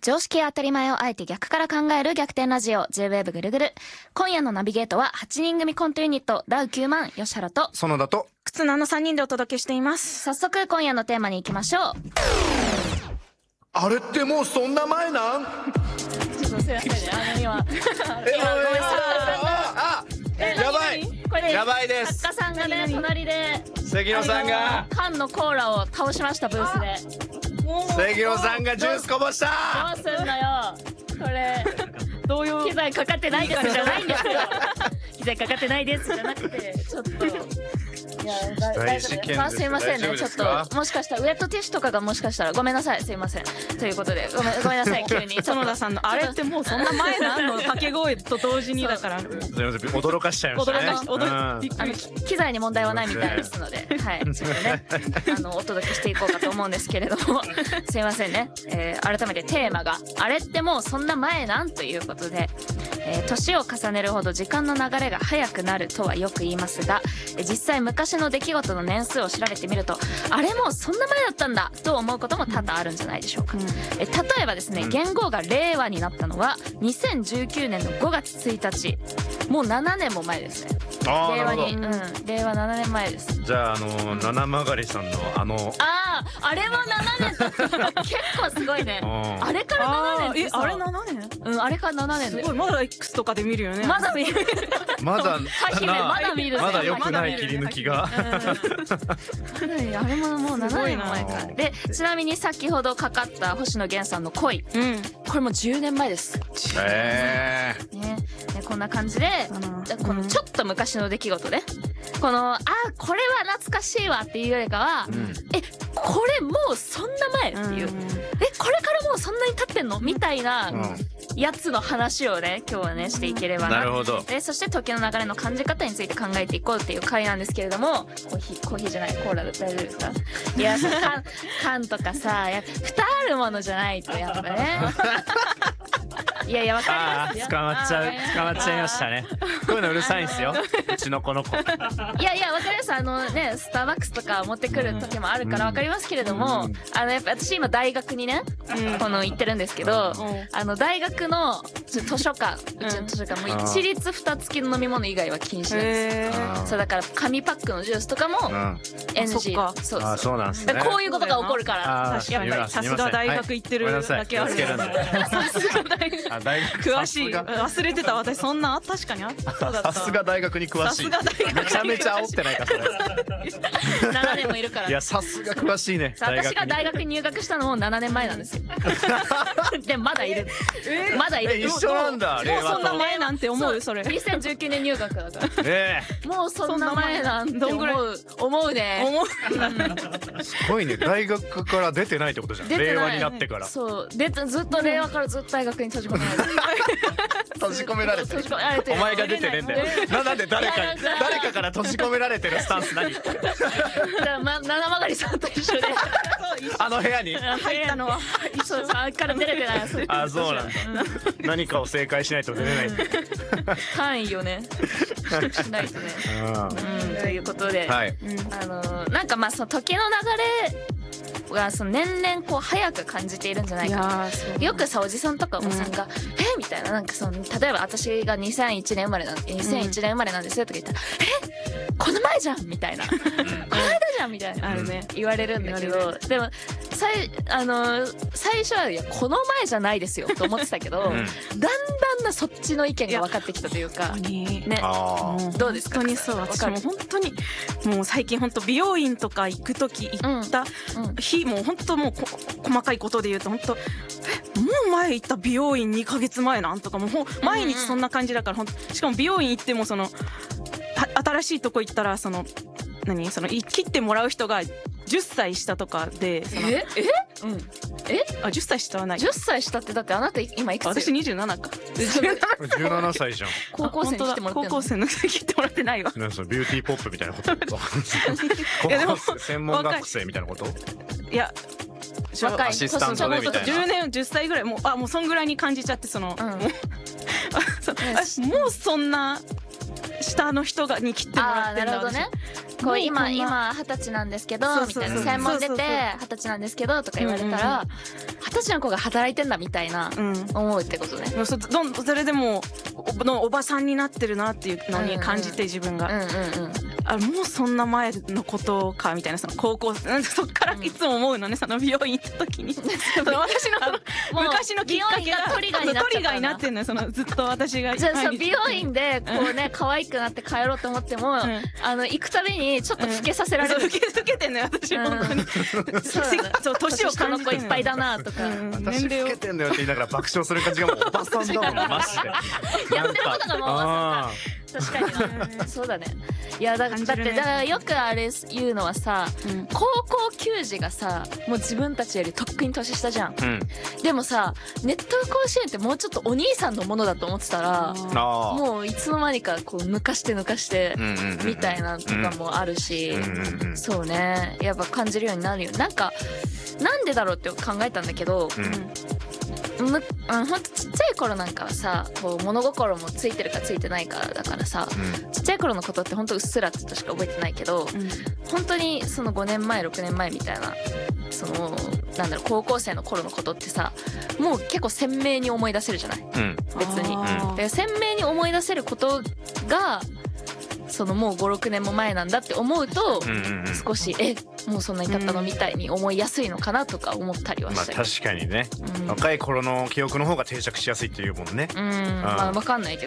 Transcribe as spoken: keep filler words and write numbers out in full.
常識や当たり前をあえて逆から考える逆転ラジオ J-ウェーブ ぐるぐる。今夜のナビゲートははちにん組コントユニットダウきゅうまん吉原と園田と忽那のさんにんでお届けしています。 早速今夜のテーマに行きましょう。 あれってもうそんな前なん？ ちょっとすいませんね、あの今え今ごめんなさいあえやばいこれやばいです。 作家さんがね隣で関野さんが缶のコーラを倒しました。ブースで関野さんがジュースこぼした。 どうすんのよこれ。 同様機材かかってないですじゃないんですよ。機材かかってないですじゃなくて、ちょっといや大丈夫です。まあすいませんね、ちょっともしかしたらウェットティッシュとかがもしかしたらごめんなさい、すいませんということでごめんごめんなさい急に園田さんのあれってもうそんな前なんの掛け声と同時にだからすみません驚かしちゃいましたね。 驚かし驚びっくり。 機材に問題はないみたいですので、はい、ちょっとねあのお届けしていこうかと思うんですけれどもすいませんね、えー、改めてテーマがあれってもうそんな前なんということで、えー、年を重ねるほど時間の流れが早くなるとはよく言いますが、実際昔の出来事の年数を調べてみるとあれもうそんな前だったんだと思うことも多々あるんじゃないでしょうか、うん、え例えばですね、元号が令和になったのはにせんじゅうきゅうねんのごがつついたち、もうななねんも前ですね。 あ令和に、うん、令和ななねんまえです。 じゃああのー、七曲さんのあのあああれもななねんだった結構すごいね。あれからななねんってさ、 えあれななねん？ うん、あれからななねんですごい。まだ X とかで見るよね。 まだ見るまだ姫まだ見るまだ良くない切り抜きが、 うん、あれももうななねんも前か。でちなみに先ほどかかった星野源さんの恋、うん、これもじゅうねんまえです。 へえー、 ね、こんな感じで、このちょっと昔の出来事でこのあこれは懐かしいわっていうよりかは、うん、えこれもうそんな前っていう、うん、えこれからもうそんなに経ってんのみたいなやつの話をね今日はねしていければな。 なるほど。 でそして時の流れの感じ方について考えていこうっていう回なんですけれども、コーヒーコーヒーじゃないコーラで大丈夫ですか？いや缶缶とかさ、や蓋あるものじゃないとやっぱねいやいやわかりますよ。 捕まっちゃう捕まっちゃいましたね。こういうのうるさいんですようちのこの子。 いやいやわかります。あのねスターバックスとか持ってくる時もあるからわかりますけれども、うん、あのやっぱ私今大学にね、うん、この行ってるんですけど、うん、あの大学の図書館、うちの図書館も一律蓋付きの飲み物以外は禁止なんですよ。そうだから紙パックのジュースとかも エヌジー。うん、そうあそうなんですね。 こういうことが起こるから。 確かにさすが大学行ってるだけある。さすが大学詳しい。忘れてた私そんな確かにあった。そうだった。 さすが大学に詳しい。 さすが大学めちゃめちゃ煽ってないかそれ。 ななねんもいるから。 いやさすが詳しいね。 私が大学に入学したのもななねんまえなんですよ。でまだいる。えー、まだいる。 一緒なんだ。 もうそんな前なんて思うそれ。 にせんじゅうきゅうねん入学だから。 ええ。もうそんな前なんて思う思うね。 思う。 すごいね。大学から出てないってことじゃん。令和になってから。 そう。でずっと令和からずっと大学に閉じ込められてる。 閉じ込められてる。お前が出てねえんだよ。なんで誰か誰かから閉じ込められてるスタンス何？ ま七曲さんと一緒であの部屋に入ったのはそうあっから出れてない。 あそうなんだ。何かを正解しないと出れない。 単位をねしないとね。ということで、あのなんかまあその時の流れがその年々こう早く感じているんじゃないか。よくさおじさんとかおばさんが、うん、えみたいな、なんかその例えば私がにせんいちねん生まれなんにせんいちねん生まれなんですよとか言ったら、うん、えこの前じゃんみたいなこの間じゃんみたいな、あるね、言われるんだけど、でもさいあの最初はいやこの前じゃないですよと思ってたけど、うん、だんだんなそっちの意見が分かってきたというかね。どうですか？ 本当にそう。私も本当にもう最近本当美容院とか行く時行った日、もう本当もうこ細かいことで言うと本当えもう前行った美容院にかげつまえなんとかもう毎日そんな感じだから、ほんしかも美容院行ってもその新しいとこ行ったらその何その切ってもらう人がじゅっさい下とかでそのええうんえあじゅっさい下はない。 じゅっさい下ってだってあなた今いくつ？ 私にじゅうななか。 じゅうななさいじゃん。 高校生に来てもらってんの？ 高校生の切ってもらってないわ。 なんかそのビューティーポップみたいなこといやでも専門学生みたいなこと？ いや若いアシスタントでみたいな。 じゅうねんじゅっさいぐらいもうあもうそんぐらいに感じちゃってその、うん、もうもうそんな下の人がに切ってもらってんだ。 あなるほどね。 こう今今二十歳なんですけどみたいな、専門出て二十歳なんですけどとか言われたら、二十歳の子が働いてんだみたいな思うってことね。 そどんそれでもおのおばさんになってるなっていうのに感じて、自分が、うんうんうん、あもうそんな前のことかみたいな、その高校そっからいつも思うのね、その美容院行った時に私の昔のきっかけがトリガーになってんのよ、そのずっと私が。 じゃあさ、美容院でこうね可愛くなって帰ろうと思っても、うん、あの行くたびにちょっと老けさせられる。 老け老けてんのよ私、本当に。そう年を感じての子いっぱいだなとか。 私老けてんだよって言いながら爆笑する感じがもうおばさんだもんマジで。 やってることがもうおばさんか。確かにそうだね。いや だ, だってだからよくあれ言うのはさ、うん、高校球児がさもう自分たちよりとっくに年下じゃん、うん、でもさネット甲子園ってもうちょっとお兄さんのものだと思ってたら、もういつの間にかこう抜かして抜かしてみたいなとかもあるし、うん、そうね、やっぱ感じるようになるよ。なんかなんでだろうって考えたんだけど、うん、むあのほんとちっちゃい頃なんかはさこう物心もついてるかついてないかだからさ、うん、ちっちゃい頃のことってほんとうっすらってとしか覚えてないけど、うん、本当にそのごねんまえろくねんまえみたいなそのなんだろう高校生の頃のことってさもう結構鮮明に思い出せるじゃない、うん、別に。で鮮明に思い出せることがそのもうごろくねんも前なんだって思うと、うんうんうん、少しえもうそんなに経ったのみたいに思いやすいのかなとか思ったりはしたり、 まあ確かにね、うん、若い頃の記憶の方が定着しやすいっていうもんね。 うん、まあ分かんないけど